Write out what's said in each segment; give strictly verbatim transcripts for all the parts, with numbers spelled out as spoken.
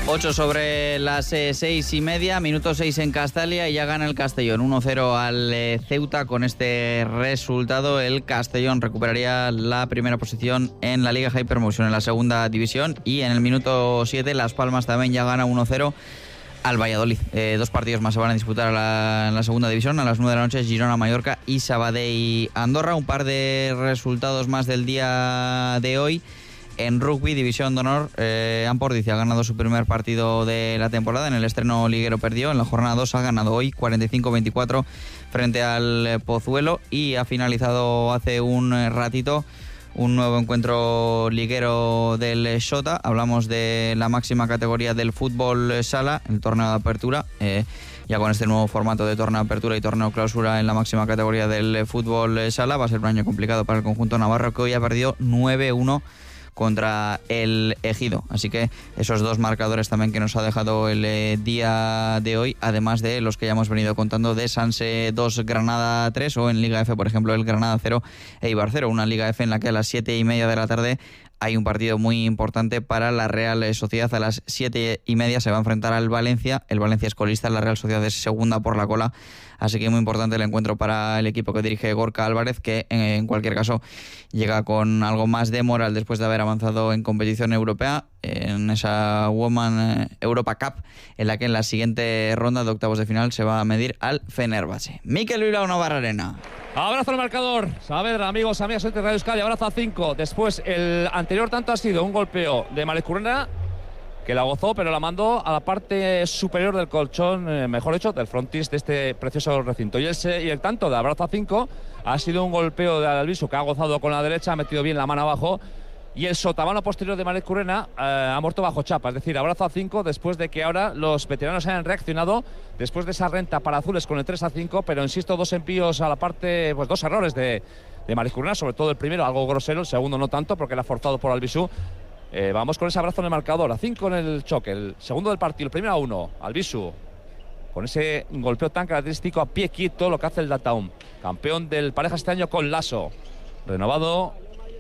ocho sobre las eh, seis y media, minuto seis en Castalia y ya gana el Castellón uno cero al eh, Ceuta. Con este resultado el Castellón recuperaría la primera posición en la Liga Hypermotion en la segunda división, y en el minuto siete Las Palmas también ya gana uno cero al Valladolid. Eh, dos partidos más se van a disputar a la, en la segunda división a las nueve de la noche: Girona-Mallorca y Sabadell-Andorra. Un par de resultados más del día de hoy. En rugby, División de Honor, eh, Ampordicia ha ganado su primer partido de la temporada. En el estreno liguero perdió. En la jornada dos ha ganado hoy cuarenta y cinco veinticuatro frente al Pozuelo, y ha finalizado hace un ratito un nuevo encuentro liguero del Xota. Hablamos de la máxima categoría del fútbol sala, el torneo de apertura. Eh, ya con este nuevo formato de torneo de apertura y torneo clausura en la máxima categoría del fútbol sala, va a ser un año complicado para el conjunto navarro, que hoy ha perdido nueve uno contra el Ejido. Así que esos dos marcadores también que nos ha dejado el eh, día de hoy, además de los que ya hemos venido contando de Sanse dos, Granada tres, o en Liga F, por ejemplo, el Granada cero, Eibar cero. Una Liga F en la que a las siete y media de la tarde hay un partido muy importante para la Real Sociedad. A las siete y media se va a enfrentar al Valencia. El Valencia es colista, la Real Sociedad es segunda por la cola. Así que muy importante el encuentro para el equipo que dirige Gorka Álvarez, que en cualquier caso llega con algo más de moral después de haber avanzado en competición europea, en esa Women Europa Cup, en la que en la siguiente ronda de octavos de final se va a medir al Fenerbahce. Mikel Bilbao, Navarra Arena. Abrazo al marcador. Saavedra, amigos, amigas, soy de Radio Euskadi. Abrazo a cinco. Después, el anterior tanto ha sido un golpeo de Malecurrena, que la gozó, pero la mandó a la parte superior del colchón, eh, mejor dicho, del frontis de este precioso recinto. Y el, y el tanto de Abrazo a cinco ha sido un golpeo de Albisu, que ha gozado con la derecha, ha metido bien la mano abajo. Y el sotamano posterior de Marek Currena eh, ha muerto bajo chapa, es decir, Abrazo a cinco, después de que ahora los veteranos hayan reaccionado después de esa renta para azules con el tres a cinco, pero insisto, dos envíos a la parte, pues dos errores de, de Marek Currena, sobre todo el primero, algo grosero, el segundo no tanto, porque era forzado por Albisu. Eh, vamos con ese abrazo en el marcador, a cinco en el choque, el segundo del partido, el primero a uno, Albisu, con ese golpeo tan característico a pie quieto, lo que hace el Dataum, campeón del pareja este año con Lasso, renovado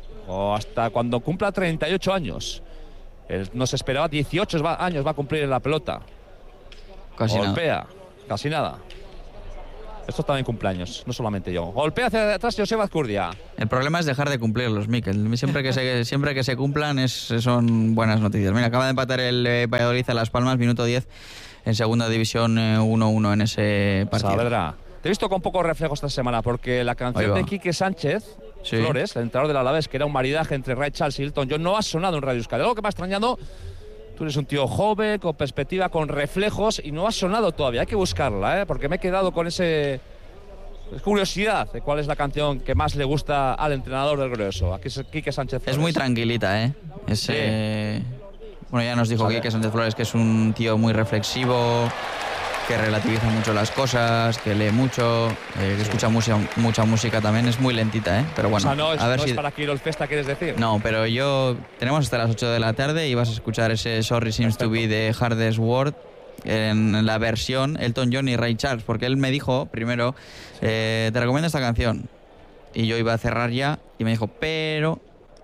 o hasta cuando cumpla treinta y ocho años. Él nos esperaba dieciocho años va a cumplir en la pelota. Casi golpea, nada. casi nada. Esto también cumpleaños, no solamente yo. Golpea hacia atrás Joseba Azcurdia. El problema es dejar de cumplirlos, Mikel. Siempre que se, siempre que se cumplan es, son buenas noticias. Mira, acaba de empatar el eh, Valladolid a Las Palmas, minuto diez, en segunda división, eh, uno uno en ese partido. Saavedra, te he visto con pocos reflejos esta semana, porque la canción de Quique Sánchez, sí, Flores, el entrenador del Alavés, que era un maridaje entre Ray Charles y Elton John, no ha sonado en Radio Euskadi. Algo que me ha extrañado, tú eres un tío joven, con perspectiva, con reflejos, y no ha sonado todavía. Hay que buscarla, ¿eh? Porque me he quedado con ese curiosidad de cuál es la canción que más le gusta al entrenador del Glorioso. Aquí es Quique Sánchez Flores. Es muy tranquilita, ¿eh? Es, sí. eh... Bueno, ya nos dijo Quique Sánchez Flores que es un tío muy reflexivo, que relativiza mucho las cosas, que lee mucho, eh, que sí. escucha mucha, mucha música también. Es muy lentita, ¿eh? Pero bueno, o sea, no es, a ver no si... es para Quirol Festa, ¿quieres decir? No, pero yo... Tenemos hasta las ocho de la tarde y vas a escuchar ese Sorry Seems Perfecto. to Be de Hardest Word en la versión Elton John y Ray Charles, porque él me dijo primero, eh, te recomiendo esta canción, y yo iba a cerrar ya y me dijo, pero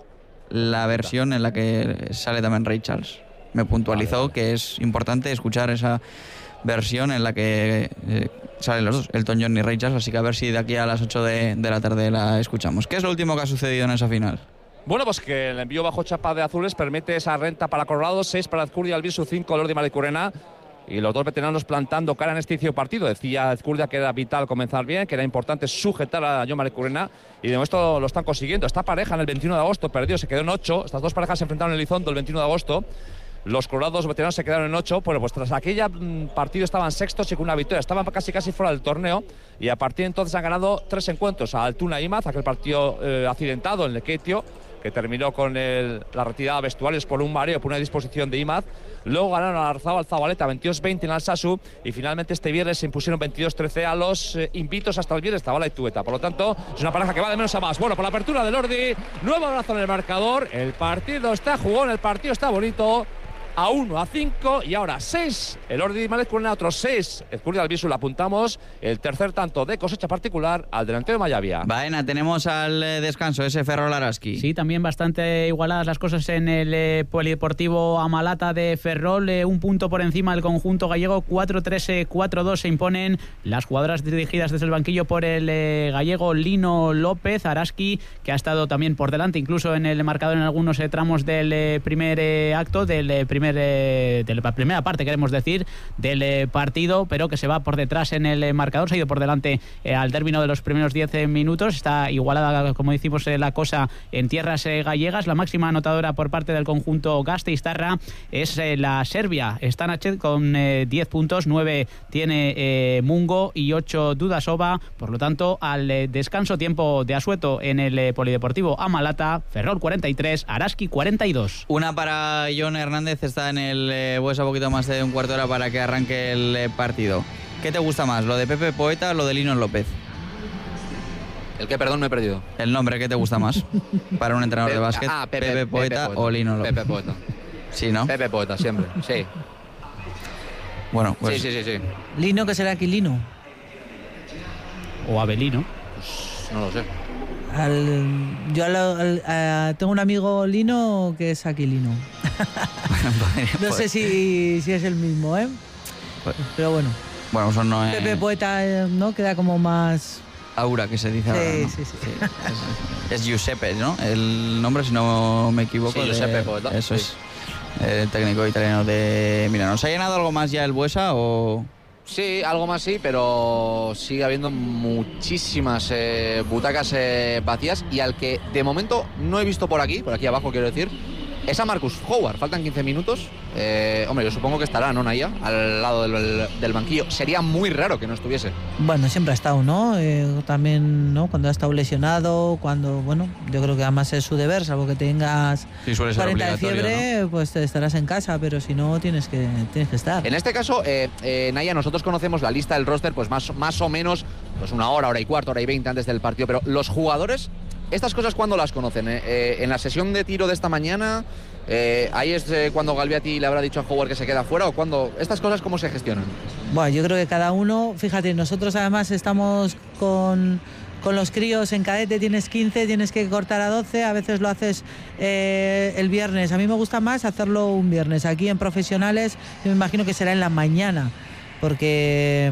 la versión en la que sale también Ray Charles. Me puntualizó vale, vale. que es importante escuchar esa versión en la que eh, salen los dos, Elton John y Ray Charles, así que a ver si de aquí a las ocho de, de la tarde la escuchamos. ¿Qué es lo último que ha sucedido en esa final? Bueno, pues que el envío bajo chapa de azules permite esa renta para Colorado, seis para Azcurdia, Albisu, cinco Lordi Malecurrena, y los dos veteranos plantando cara en este inicio de partido. Decía Azcurdia que era vital comenzar bien, que era importante sujetar a John Malecurrena, y de momento lo están consiguiendo. Esta pareja en el veintiuno de agosto perdió, se quedó en ocho. Estas dos parejas se enfrentaron en Elizondo el veintiuno de agosto. Los colorados veteranos se quedaron en ocho. Bueno, pues tras aquella mmm, partido estaban sextos y con una victoria. Estaban casi casi fuera del torneo. Y a partir de entonces han ganado tres encuentros. A Altuna y Imaz, aquel partido eh, accidentado en Lequeitio, que terminó con el, la retirada de vestuarios por un mareo, por una disposición de Imaz. Luego ganaron a Arzabal Zabaleta veintidós veinte en Alsasu. Y finalmente este viernes se impusieron veintidós trece a los eh, invitos hasta el viernes, Zabala y Tueta. Por lo tanto, es una pareja que va de menos a más. Bueno, por la apertura de Lordi, nuevo abrazo en el marcador. El partido está jugón, el partido está bonito. a uno, a cinco y ahora seis. El Ordi Malezcurrena, otros seis. Ezcurdia Albisu, le apuntamos el tercer tanto de cosecha particular al delantero de Mayavia. Baena, tenemos al eh, descanso ese Ferrol Araski. Sí, también bastante igualadas las cosas en el eh, Polideportivo Amalata de Ferrol. Eh, un punto por encima del conjunto gallego, cuatro tres, cuatro dos se imponen las jugadoras dirigidas desde el banquillo por el eh, gallego Lino López. Araski, que ha estado también por delante, incluso en el marcador en algunos eh, tramos del eh, primer eh, acto, del eh, primer Eh, de la primera parte, queremos decir, del eh, partido, pero que se va por detrás en el eh, marcador, se ha ido por delante eh, al término de los primeros diez minutos. Está igualada, como decimos, eh, la cosa en tierras eh, gallegas. La máxima anotadora por parte del conjunto Gasteiztarra es eh, la Serbia, Stanacek, con eh, diez puntos, nueve tiene eh, Mungo y ocho Dudasova. Por lo tanto, al eh, descanso, tiempo de asueto en el eh, Polideportivo Amalata, Ferrol cuarenta y tres, Araski cuarenta y dos. Una para Jon Hernández, está en el eh, Buesa poquito más de un cuarto de hora para que arranque el eh, partido. ¿Qué te gusta más, lo de Pepe Poeta o lo de Lino López? ¿El que, perdón, no he perdido? ¿El nombre qué te gusta más para un entrenador Pepe, de básquet? Ah, Pepe, Pepe, Poeta, Pepe Poeta o Lino López. Pepe Poeta. Sí, ¿no? Pepe Poeta, siempre, sí. Bueno, pues... Sí, sí, sí, sí. Lino, ¿qué será aquí, Lino? O Abelino. Pues no lo sé. Al, yo al, al, a, tengo un amigo Lino que es Aquilino. No sé si, si es el mismo, ¿eh? Pues, pero bueno. Bueno, eso no es... Pepe Poeta, ¿no? Queda como más... Aura, que se dice sí, ahora, ¿no? Sí, sí, sí. Es, es Giuseppe, ¿no? El nombre, si no me equivoco. Sí, de, Giuseppe Poeta. Eso sí. es. El técnico italiano de Milano. ¿Se ha llenado algo más ya el Buesa o...? Sí, algo más sí, pero sigue habiendo muchísimas eh, butacas eh, vacías y al que de momento no he visto por aquí, por aquí abajo quiero decir, es a Marcus Howard. Faltan quince minutos. Eh, hombre, yo supongo que estará, ¿no, Naya? Al lado del, del banquillo. Sería muy raro que no estuviese. Bueno, siempre ha estado, ¿no? Eh, también, ¿no? Cuando ha estado lesionado, cuando, bueno, yo creo que además es su deber, salvo que tengas sí, suele ser cuarenta de fiebre, ¿no? Pues te estarás en casa, pero si no, tienes que, tienes que estar. En este caso, eh, eh, Naya, nosotros conocemos la lista del roster, pues más, más o menos, pues una hora, hora y cuarto, hora y veinte antes del partido, pero los jugadores, estas cosas, ¿cuándo las conocen? Eh, eh, en la sesión de tiro de esta mañana... Eh, ¿Ahí es eh, cuando Galviati le habrá dicho a Howard que se queda fuera o cuando estas cosas cómo se gestionan? Bueno, yo creo que cada uno, fíjate, nosotros además estamos con, con los críos en cadete, tienes quince, tienes que cortar a doce, a veces lo haces eh, el viernes. A mí me gusta más hacerlo un viernes. Aquí en profesionales yo me imagino que será en la mañana, porque...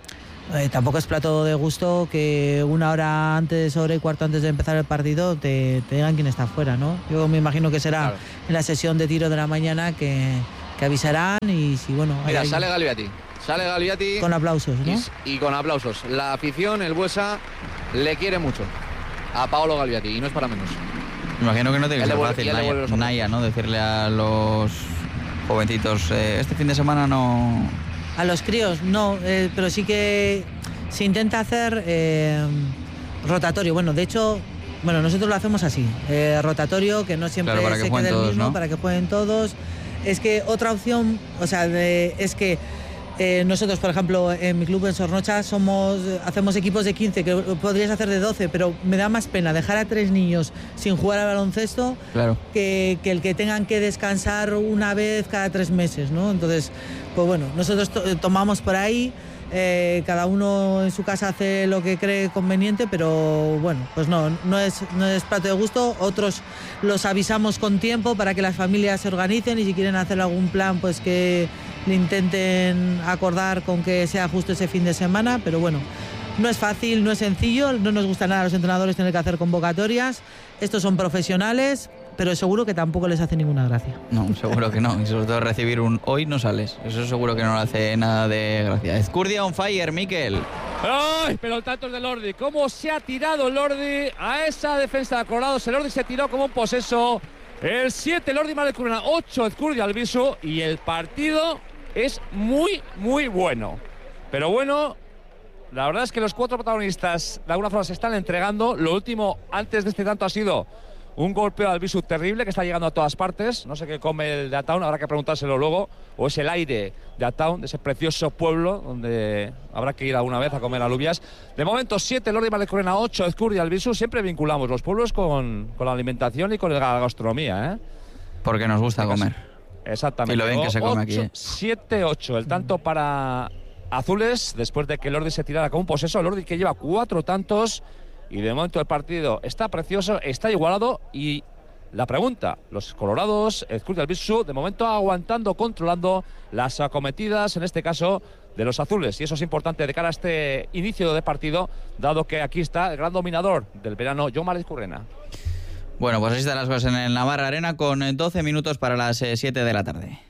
Eh, tampoco es plato de gusto que una hora antes, hora y cuarto antes de empezar el partido te, te digan quién está fuera, ¿no? Yo me imagino que será claro. En la sesión de tiro de la mañana que, que avisarán y si, bueno... Mira, hay, sale Galviati, sale Galviati... Con aplausos, ¿no? Y, y con aplausos. La afición, el Buesa, le quiere mucho a Paolo Galviati y no es para menos. Me imagino que no tiene que ser fácil, Naya, Naya, ¿no? Decirle a los jovencitos, eh, este fin de semana no... A los críos, no, eh, pero sí que se intenta hacer eh, rotatorio. Bueno, de hecho, bueno, nosotros lo hacemos así, eh, rotatorio, que no siempre claro, se quede el mismo, ¿no? Para que jueguen todos. Es que otra opción, o sea, de, es que eh, nosotros, por ejemplo, en mi club en Sornocha somos, hacemos equipos de quince, que podrías hacer de doce, pero me da más pena dejar a tres niños sin jugar al baloncesto claro. que, que el que tengan que descansar una vez cada tres meses, ¿no? Entonces, pues bueno, nosotros to- tomamos por ahí, eh, cada uno en su casa hace lo que cree conveniente, pero bueno, pues no, no es, no es plato de gusto. Otros los avisamos con tiempo para que las familias se organicen y si quieren hacer algún plan, pues que le intenten acordar con que sea justo ese fin de semana, pero bueno, no es fácil, no es sencillo, no nos gusta nada a los entrenadores tener que hacer convocatorias. Estos son profesionales, pero seguro que tampoco les hace ninguna gracia. No, seguro que no. Y sobre todo recibir un hoy no sales. Eso seguro que no le hace nada de gracia. Ezcurdia on fire, Mikel. ¡Ay! Pero el tanto es de Lordi. ¿Cómo se ha tirado Lordi a esa defensa de Colorados? El Lordi se tiró como un poseso. El siete, Lordi Malezcurrena. ocho, Ezcurdia Albisu. Y el partido es muy, muy bueno. Pero bueno, la verdad es que los cuatro protagonistas de alguna forma se están entregando. Lo último antes de este tanto ha sido un golpeo al Albisu terrible que está llegando a todas partes. No sé qué come el de Ataun, habrá que preguntárselo luego. O es el aire de Ataun, de ese precioso pueblo donde habrá que ir alguna vez a comer alubias. De momento, siete, Lordi Malezcurrena, ocho, Ezcurdia Albisu. Siempre vinculamos los pueblos con, con la alimentación y con la gastronomía, ¿eh? Porque nos gusta en comer. Caso, Exactamente. Y lo bien que se come aquí. ¿eh? siete ocho, el tanto para azules, después de que Lordi se tirara con un poseso. Lordi que lleva cuatro tantos y de momento el partido está precioso, está igualado. Y la pregunta, los colorados, el Club del Bisu, de momento aguantando, controlando las acometidas, en este caso de los azules, y eso es importante de cara a este inicio de partido, dado que aquí está el gran dominador del verano, Jon Malezcurrena. Bueno, pues así están las cosas en el Navarra Arena con doce minutos para las siete de la tarde.